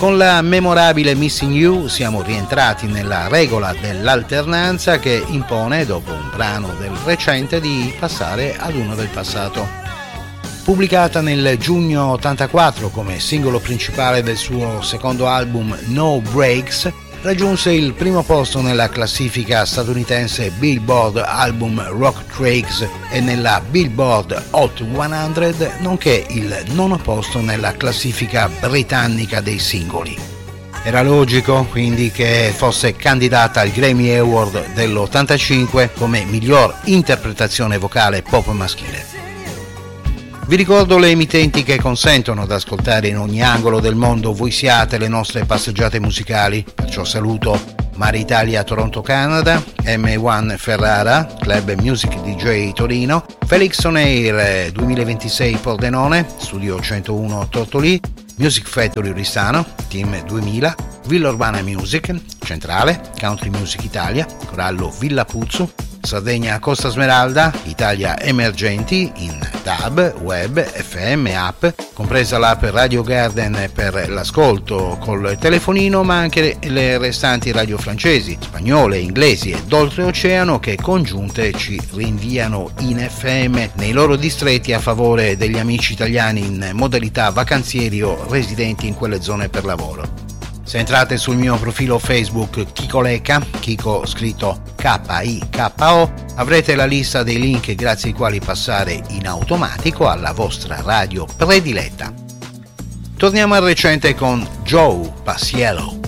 Con la memorabile Missing You siamo rientrati nella regola dell'alternanza che impone, dopo un brano del recente, di passare ad uno del passato. Pubblicata nel giugno 84 come singolo principale del suo secondo album No Breaks, raggiunse il primo posto nella classifica statunitense Billboard Album Rock Tracks e nella Billboard Hot 100, nonché il nono posto nella classifica britannica dei singoli. Era logico quindi che fosse candidata al Grammy Award dell'85 come miglior interpretazione vocale pop maschile. Vi ricordo le emittenti che consentono ad ascoltare in ogni angolo del mondo voi siate le nostre passeggiate musicali, perciò saluto Mare Italia Toronto Canada, M1 Ferrara, Club Music DJ Torino, Felix On Air 2026 Pordenone, Studio 101 Tortolì, Music Factory Rissano, Team 2000, Villa Urbana Music, Centrale, Country Music Italia, Corallo Villa Puzzo, Sardegna Costa Smeralda, Italia Emergenti in DAB, web, FM, app, compresa l'app Radio Garden per l'ascolto col telefonino, ma anche le restanti radio francesi, spagnole, inglesi ed oltreoceano che congiunte ci rinviano in FM nei loro distretti a favore degli amici italiani in modalità vacanzieri o residenti in quelle zone per lavoro. Se entrate sul mio profilo Facebook Kiko Lecca, Kiko scritto K-I-K-O, avrete la lista dei link grazie ai quali passare in automatico alla vostra radio prediletta. Torniamo al recente con Joe Paciello.